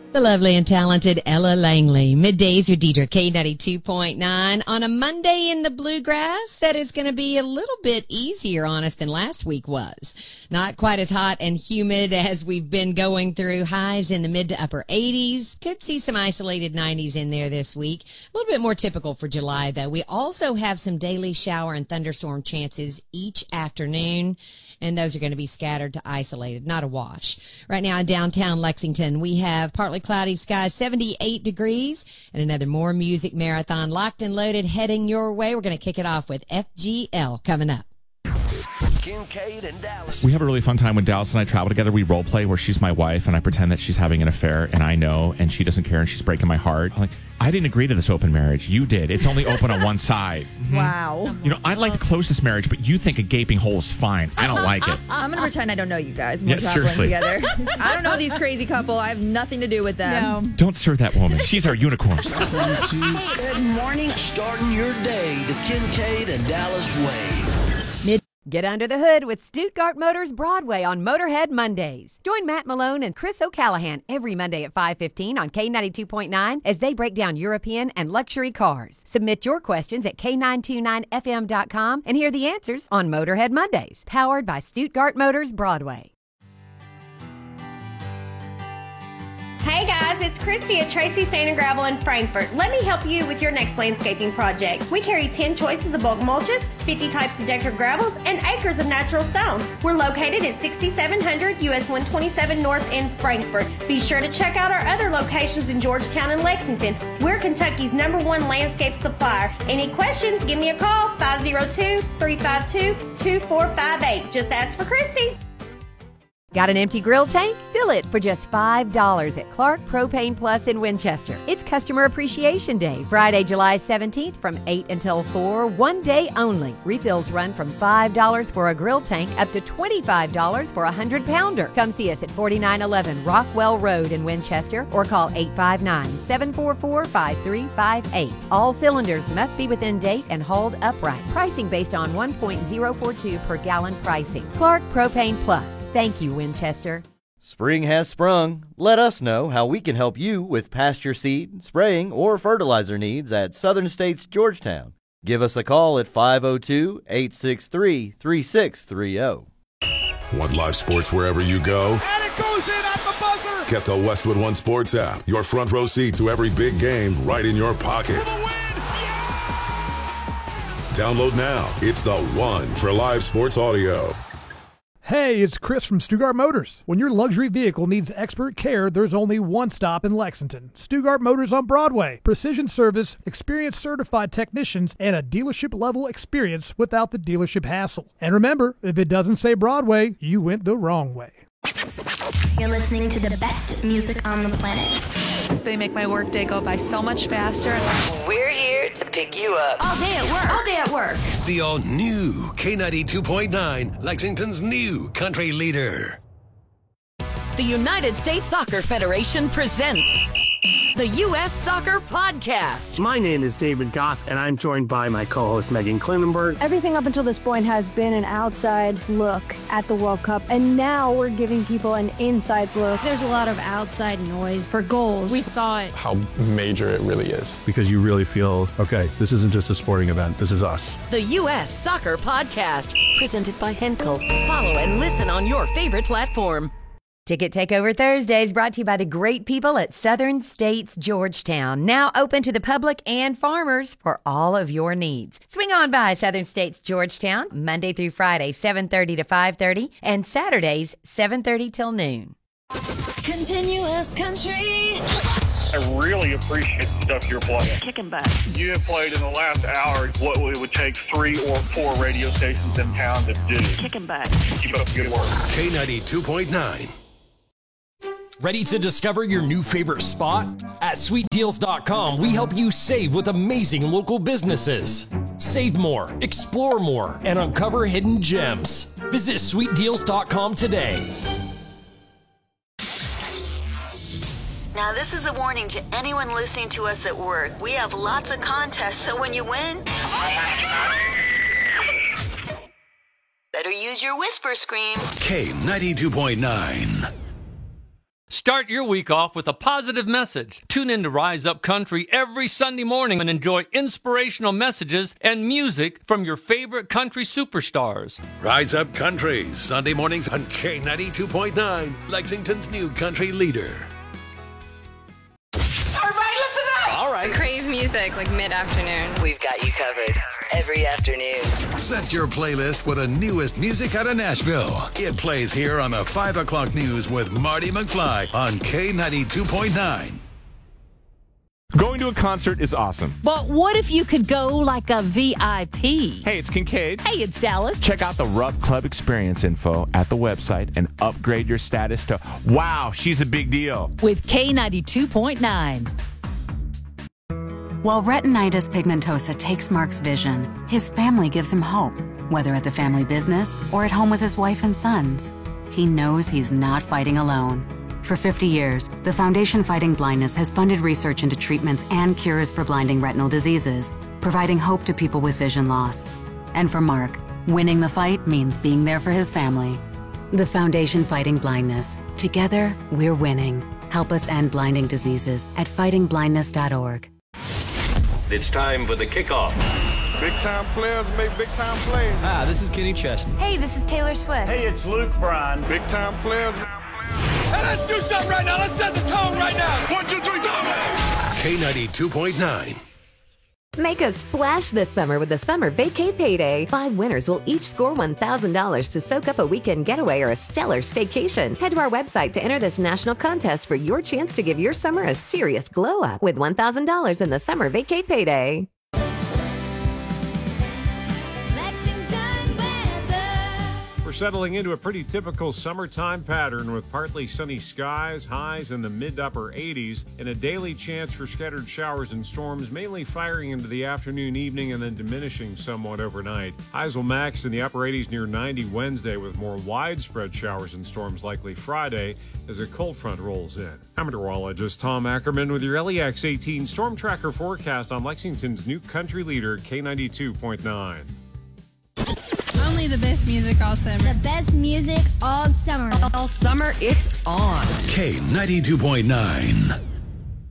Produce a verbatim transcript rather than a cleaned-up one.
The lovely and talented Ella Langley. Middays with Deidre, K ninety-two point nine. On a Monday in the Bluegrass, that is going to be a little bit easier on us than last week was. Not quite as hot and humid as we've been going through. Highs in the mid to upper eighties. Could see some isolated nineties in there this week. A little bit more typical for July, though. We also have some daily shower and thunderstorm chances each afternoon, and those are going to be scattered to isolated, not a wash. Right now in downtown Lexington, we have partly cloudy skies, seventy-eight degrees, and another More Music Marathon locked and loaded heading your way. We're going to kick it off with F G L coming up. Kincaid and Dallas. We have a really fun time when Dallas and I travel together. We role play where she's my wife and I pretend that she's having an affair and I know and she doesn't care and she's breaking my heart. I'm like, I didn't agree to this open marriage. You did. It's only open on one side. Mm-hmm. Wow. You know, I'd like to close this marriage, but you think a gaping hole is fine. I don't like it. I'm going to pretend I don't know you guys when Yeah, we're traveling seriously. together. I don't know these crazy couple. I have nothing to do with them. No. Don't stir that woman. She's our unicorn. Good morning. Starting your day the Kincaid and Dallas way. Get under the hood with Stuttgart Motors Broadway on Motorhead Mondays. Join Matt Malone and Chris O'Callahan every Monday at five fifteen on K ninety-two point nine as they break down European and luxury cars. Submit your questions at K nine two nine F M dot com and hear the answers on Motorhead Mondays, powered by Stuttgart Motors Broadway. Hey guys, it's Christy at Tracy Sand and Gravel in Frankfort. Let me help you with your next landscaping project. We carry ten choices of bulk mulches, fifty types of decorative gravels, and acres of natural stone. We're located at sixty-seven hundred U S one twenty-seven North in Frankfort. Be sure to check out our other locations in Georgetown and Lexington. We're Kentucky's number one landscape supplier. Any questions, give me a call, five oh two, three five two, two four five eight. Just ask for Christy. Got an empty grill tank? Fill it for just five dollars at Clark Propane Plus in Winchester. It's Customer Appreciation Day, Friday, July seventeenth from eight until four, one day only. Refills run from five dollars for a grill tank up to twenty-five dollars for a one hundred pounder. Come see us at forty-nine eleven Rockwell Road in Winchester or call eight five nine, seven four four, five three five eight. All cylinders must be within date and hold upright. Pricing based on one point oh four two per gallon pricing. Clark Propane Plus. Thank you, Winchester. Spring has sprung. Let us know how we can help you with pasture seed, spraying, or fertilizer needs at Southern States Georgetown. Give us a call at five oh two, eight six three, three six three oh. Want live sports wherever you go? And it goes in at the buzzer! Get the Westwood One Sports app. Your front row seat to every big game right in your pocket. For the win! Yeah! Download now. It's the one for live sports audio. Hey, it's Chris from Stuttgart Motors. When your luxury vehicle needs expert care, there's only one stop in Lexington. Stuttgart Motors on Broadway. Precision service, experienced certified technicians, and a dealership-level experience without the dealership hassle. And remember, if it doesn't say Broadway, you went the wrong way. You're listening to the best music on the planet. They make my workday go by so much faster. We're here to pick you up. All day at work. All day at work. The all-new K ninety-two point nine, Lexington's new country leader. The United States Soccer Federation presents the U S Soccer Podcast. My name is David Goss, and I'm joined by my co-host Megan Klinenberg. Everything up until this point has been an outside look at the World Cup, and now we're giving people an inside look. There's a lot of outside noise for goals. We thought how major it really is, because you really feel, okay, this isn't just a sporting event, this is us. The U S Soccer Podcast, presented by Henkel. Follow and listen on your favorite platform. Ticket Takeover Thursdays brought to you by the great people at Southern States Georgetown. Now open to the public and farmers for all of your needs. Swing on by Southern States Georgetown, Monday through Friday, seven thirty to five thirty, and Saturdays, seven thirty till noon. Continuous country. I really appreciate the stuff you're playing. Kicking butt. You have played in the last hour what it would take three or four radio stations in town to do. Kicking butt. Keep up the good work. K ninety-two point nine. Ready to discover your new favorite spot? At sweet deals dot com, we help you save with amazing local businesses. Save more, explore more, and uncover hidden gems. Visit sweet deals dot com today. Now, this is a warning to anyone listening to us at work. We have lots of contests, so when you win, better use your whisper scream. K ninety-two point nine. Start your week off with a positive message. Tune in to Rise Up Country every Sunday morning and enjoy inspirational messages and music from your favorite country superstars. Rise Up Country, Sunday mornings on K ninety-two point nine, Lexington's new country leader. Everybody listen up! All right. Crave music like mid-afternoon. We've got you covered every afternoon. Set your playlist with the newest music out of Nashville. It plays here on the five o'clock news with Marty McFly on K ninety-two point nine. Going to a concert is awesome. But what if you could go like a V I P? Hey, it's Kincaid. Hey, it's Dallas. Check out the Rupp Club experience info at the website and upgrade your status to, wow, she's a big deal. With K ninety-two point nine. While retinitis pigmentosa takes Mark's vision, his family gives him hope, whether at the family business or at home with his wife and sons. He knows he's not fighting alone. For fifty years, the Foundation Fighting Blindness has funded research into treatments and cures for blinding retinal diseases, providing hope to people with vision loss. And for Mark, winning the fight means being there for his family. The Foundation Fighting Blindness. Together, we're winning. Help us end blinding diseases at fighting blindness dot org. It's time for the kickoff. Big time players make big time plays. Hi, this is Kenny Chesney. Hey, this is Taylor Swift. Hey, it's Luke Bryan. Big time players. Hey, let's do something right now. Let's set the tone right now. One, two, three, go! K ninety-two point nine. Make a splash this summer with the Summer Vacay Payday. Five winners will each score one thousand dollars to soak up a weekend getaway or a stellar staycation. Head to our website to enter this national contest for your chance to give your summer a serious glow up with one thousand dollars in the Summer Vacay Payday. We're settling into a pretty typical summertime pattern with partly sunny skies, highs in the mid to upper eighties, and a daily chance for scattered showers and storms, mainly firing into the afternoon, evening, and then diminishing somewhat overnight. Highs will max in the upper eighties near ninety Wednesday, with more widespread showers and storms likely Friday as a cold front rolls in. I'm meteorologist Tom Ackerman with your L E X eighteen Storm Tracker forecast on Lexington's new country leader, K ninety-two point nine. Only the best music all summer. The best music all summer. All summer, it's on. K ninety-two point nine.